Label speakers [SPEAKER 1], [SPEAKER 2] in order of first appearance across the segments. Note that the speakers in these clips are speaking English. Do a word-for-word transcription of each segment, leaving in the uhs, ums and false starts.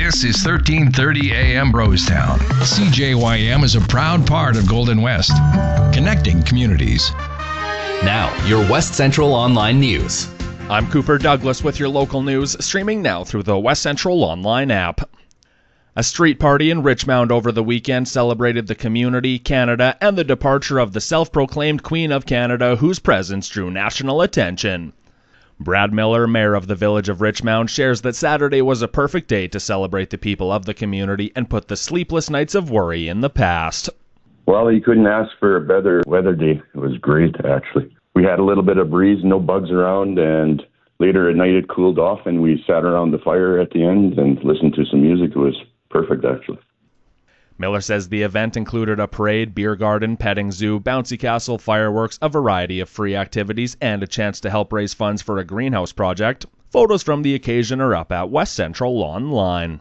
[SPEAKER 1] This is thirteen thirty A M Brostown. C J Y M is a proud part of Golden West, connecting communities.
[SPEAKER 2] Now, your West Central Online News.
[SPEAKER 3] I'm Cooper Douglas with your local news, streaming now through the West Central Online app. A street party in Richmond over the weekend celebrated the community, Canada, and the departure of the self-proclaimed Queen of Canada, whose presence drew national attention. Brad Miller, mayor of the village of Richmond, shares that Saturday was a perfect day to celebrate the people of the community and put the sleepless nights of worry in the past.
[SPEAKER 4] Well, you couldn't ask for a better weather day. It was great, actually. We had a little bit of breeze, no bugs around, and later at night it cooled off, and we sat around the fire at the end and listened to some music. It was perfect, actually.
[SPEAKER 3] Miller says the event included a parade, beer garden, petting zoo, bouncy castle, fireworks, a variety of free activities, and a chance to help raise funds for a greenhouse project. Photos from the occasion are up at West Central Online.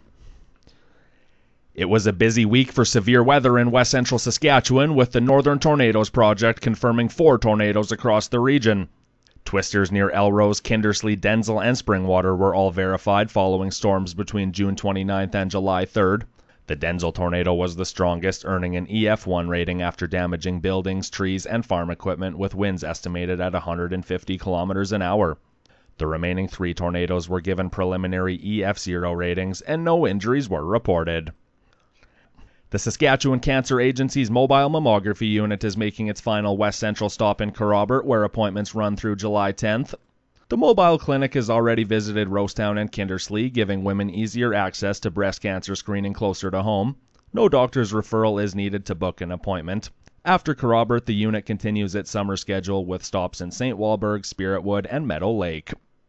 [SPEAKER 3] It was a busy week for severe weather in West Central Saskatchewan, with the Northern Tornadoes Project confirming four tornadoes across the region. Twisters near Elrose, Kindersley, Denzel, and Springwater were all verified following storms between June twenty-ninth and July third. The Denzel tornado was the strongest, earning an E F one rating after damaging buildings, trees, and farm equipment with winds estimated at one hundred fifty kilometers an hour. The remaining three tornadoes were given preliminary E F zero ratings, and no injuries were reported. The Saskatchewan Cancer Agency's mobile mammography unit is making its final West Central stop in Kerrobert, where appointments run through July tenth. The mobile clinic has already visited Rosetown and Kindersley, giving women easier access to breast cancer screening closer to home. No doctor's referral is needed to book an appointment. After Kerrobert, the unit continues its summer schedule with stops in Saint Walburg, Spiritwood, and Meadow Lake.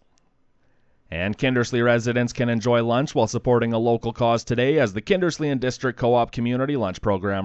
[SPEAKER 3] And Kindersley residents can enjoy lunch while supporting a local cause today as the Kindersley and District Co-op Community Lunch Program